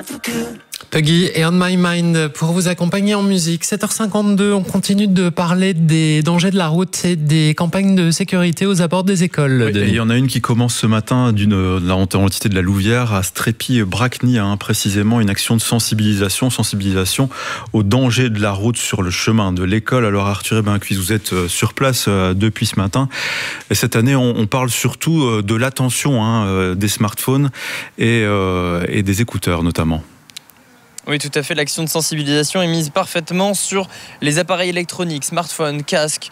Puggy et On My Mind pour vous accompagner en musique. 7h52, on continue de parler des dangers de la route et des campagnes de sécurité aux abords des écoles. Oui, et il y en a une qui commence ce matin de l'entité de la Louvière à Strépy-Bracny, précisément une action de sensibilisation aux dangers de la route sur le chemin de l'école. Alors Arthur Bencuis, vous êtes sur place depuis ce matin. Et cette année, on parle surtout de l'attention des smartphones et des écouteurs notamment. Oui, tout à fait. L'action de sensibilisation est mise parfaitement sur les appareils électroniques, smartphones, casques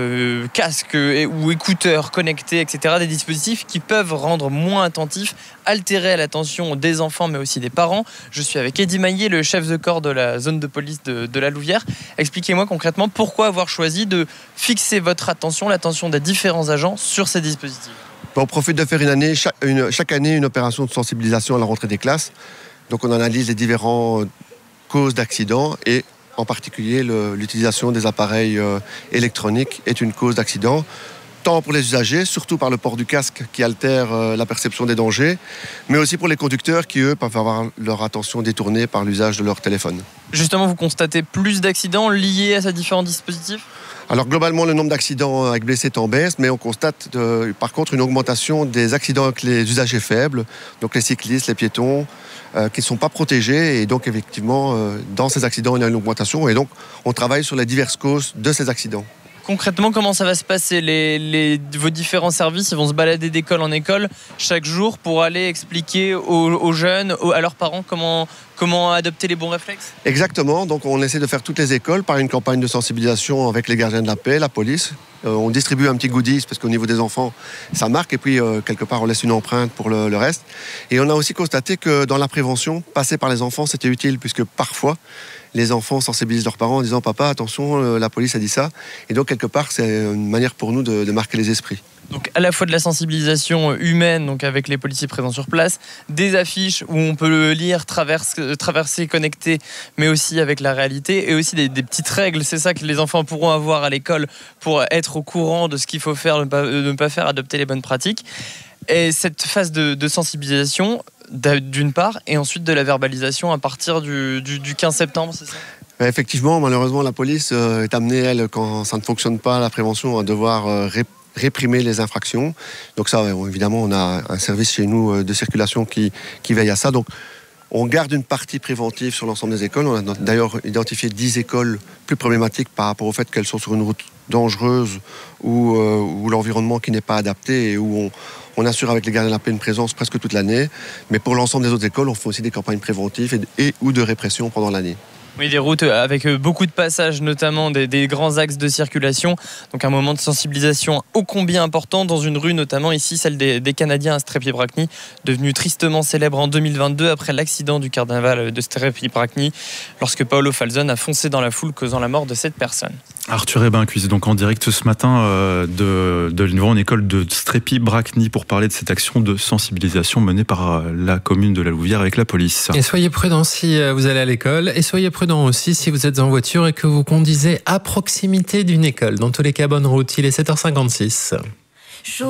ou écouteurs connectés, etc. Des dispositifs qui peuvent rendre moins attentifs, altérer l'attention des enfants, mais aussi des parents. Je suis avec Eddy Maillet, le chef de corps de la zone de police de la Louvière. Expliquez-moi concrètement pourquoi avoir choisi de fixer votre attention, l'attention des différents agents sur ces dispositifs. On profite de faire chaque année une opération de sensibilisation à la rentrée des classes. Donc on analyse les différentes causes d'accidents et en particulier l'utilisation des appareils électroniques est une cause d'accident, tant pour les usagers, surtout par le port du casque qui altère la perception des dangers, mais aussi pour les conducteurs qui, eux, peuvent avoir leur attention détournée par l'usage de leur téléphone. Justement, vous constatez plus d'accidents liés à ces différents dispositifs ? Alors globalement, le nombre d'accidents avec blessés est en baisse, mais on constate par contre une augmentation des accidents avec les usagers faibles, donc les cyclistes, les piétons, qui ne sont pas protégés. Et donc effectivement, dans ces accidents, il y a une augmentation. Et donc, on travaille sur les diverses causes de ces accidents. Concrètement, comment ça va se passer ? Vos différents services, ils vont se balader d'école en école chaque jour pour aller expliquer aux jeunes, à leurs parents, comment adopter les bons réflexes ? Exactement. Donc, on essaie de faire toutes les écoles par une campagne de sensibilisation avec les gardiens de la paix, la police. On distribue un petit goodies parce qu'au niveau des enfants, ça marque. Et puis, quelque part, on laisse une empreinte pour le reste. Et on a aussi constaté que dans la prévention, passer par les enfants, c'était utile puisque parfois, les enfants sensibilisent leurs parents en disant « Papa, attention, la police a dit ça ». Et donc, quelque part, c'est une manière pour nous de marquer les esprits. Donc à la fois de la sensibilisation humaine, donc avec les policiers présents sur place, des affiches où on peut le lire, traverser, connecter, mais aussi avec la réalité, et aussi des petites règles. C'est ça que les enfants pourront avoir à l'école pour être au courant de ce qu'il faut faire, ne pas faire, adopter les bonnes pratiques. Et cette phase de sensibilisation, d'une part, et ensuite de la verbalisation à partir du 15 septembre, c'est ça ? Effectivement, malheureusement, la police est amenée, elle, quand ça ne fonctionne pas, la prévention, à devoir réprimer les infractions. Donc ça, évidemment, on a un service chez nous de circulation qui veille à ça. Donc on garde une partie préventive sur l'ensemble des écoles. On a d'ailleurs identifié 10 écoles plus problématiques par rapport au fait qu'elles sont sur une route dangereuse ou l'environnement qui n'est pas adapté et où on assure avec les gardiens de la paix une présence presque toute l'année. Mais pour l'ensemble des autres écoles, on fait aussi des campagnes préventives et ou de répression pendant l'année. Oui, des routes avec beaucoup de passages, notamment des grands axes de circulation. Donc un moment de sensibilisation ô combien important dans une rue, notamment ici, celle des Canadiens à Strépy-Bracny, devenue tristement célèbre en 2022 après l'accident du carnaval de Strépy-Bracny, lorsque Paolo Falzon a foncé dans la foule, causant la mort de 7 personnes. Arthur Bencuis, donc en direct ce matin devant une école de Strépy-Bracny pour parler de cette action de sensibilisation menée par la commune de la Louvière avec la police. Et soyez prudents si vous allez à l'école, et soyez prudents aussi si vous êtes en voiture et que vous conduisez à proximité d'une école. Dans tous les cas, bonne route, il est 7h56.